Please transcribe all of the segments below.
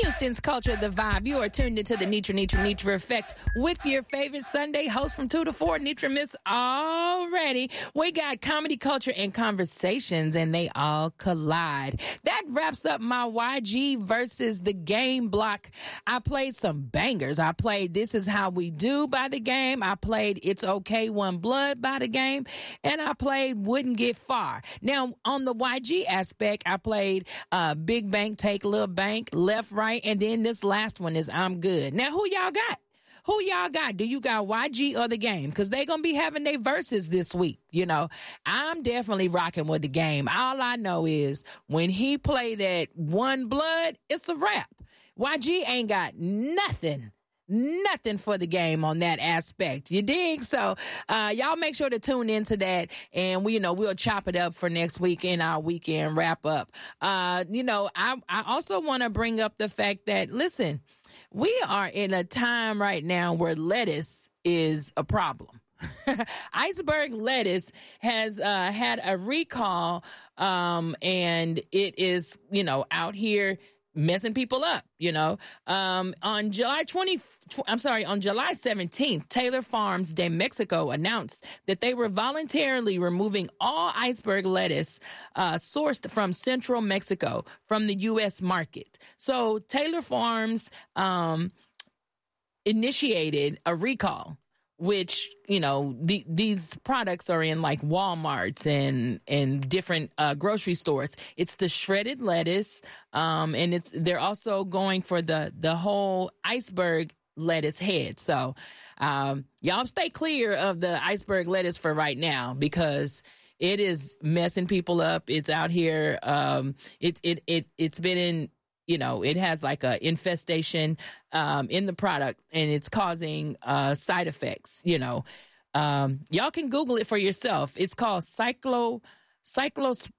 Houston's Culture, the Vibe. You are tuned into the Nitra Effect with your favorite Sunday host from 2 to 4, Nitra Miss already. We got comedy, culture, and conversations, and they all collide. That wraps up my YG versus the Game block. I played some bangers. I played This Is How We Do by The Game. I played It's Okay One Blood by The Game. And I played Wouldn't Get Far. Now, on the YG aspect, I played Big Bank, Take Lil Bank, Left, Right, and then this last one is I'm Good. Now, who y'all got? Who y'all got? Do you got YG or The Game? Because they going to be having their verses this week, you know. I'm definitely rocking with The Game. All I know is when he play that One Blood, it's a wrap. YG ain't got nothing for The Game on that aspect. You dig? So, y'all make sure to tune into that, and we'll chop it up for next week in our weekend wrap up. I also want to bring up the fact that, listen, we are in a time right now where lettuce is a problem. Iceberg lettuce has had a recall, and it is, out here messing people up, on July 17th, Taylor Farms de Mexico announced that they were voluntarily removing all iceberg lettuce sourced from central Mexico from the U.S. market. So Taylor Farms initiated a recall, which, these products are in like Walmarts and different grocery stores. It's the shredded lettuce, and they're also going for the whole iceberg lettuce head. So, y'all stay clear of the iceberg lettuce for right now because it is messing people up. It's out here. It's been in, it has like a infestation in the product, and it's causing side effects. Y'all can Google it for yourself. It's called cyclospora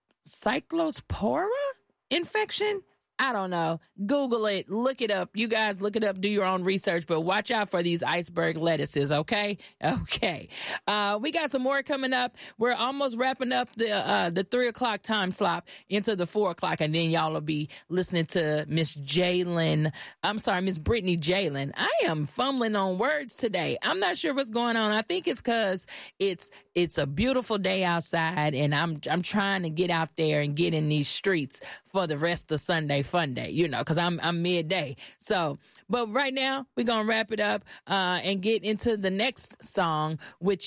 infection. I don't know. Google it. Look it up. You guys look it up. Do your own research, but watch out for these iceberg lettuces, okay? Okay. We got some more coming up. We're almost wrapping up the 3 o'clock time slot into the 4 o'clock, and then y'all will be listening to Miss Brittany Jalen. I am fumbling on words today. I'm not sure what's going on. I think it's because it's a beautiful day outside, and I'm trying to get out there and get in these streets for the rest of Sunday Fun Day, because I'm midday. So, but right now we're going to wrap it up and get into the next song, which